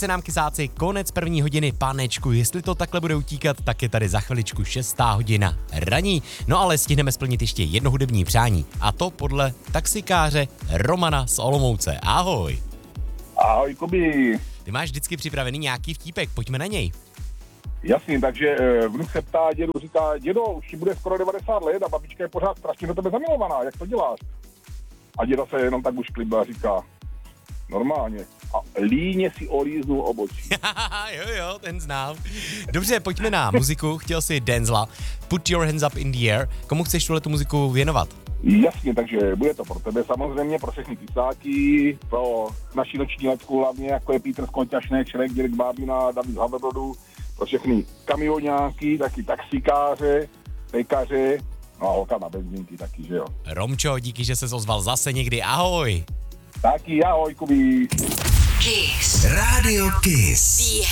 se nám, kysáci, konec první hodiny, panečku. Jestli to takhle bude utíkat, tak je tady za chviličku 6. hodina raní. No ale stihneme splnit ještě jedno hudební přání. A to podle taxikáře Romana z Olomouce. Ahoj. Ahoj, Kubi. Ty máš vždycky připravený nějaký vtípek, pojďme na něj. Jasně, takže vnuk se ptá dědu, říká, dědo, už ti bude skoro 90 let a babička je pořád strašně do tebe zamilovaná, jak to děláš? A děda se jenom tak ušklibá a říká, normálně. A líně si olíznul obočí. jo, ten znám. Dobře, pojďme na muziku. Chtěl si Denzla. Put your hands up in the air. Komu chceš tu muziku věnovat? Jasně, takže bude to pro tebe samozřejmě, pro všechny kysáky, pro naši noční letku hlavně, jako je Petr Skonťašnek, Šrek, Dirk Bábina, David z Haverbrodu, pro všechny kamioňáky, taky taxikáře, pekaře, no a holka na benzínky taky, že jo. Romčo, díky, že ses ozval zase někdy. Ahoj. Taky ahoj, Kubi. Kiss. Radio Kiss.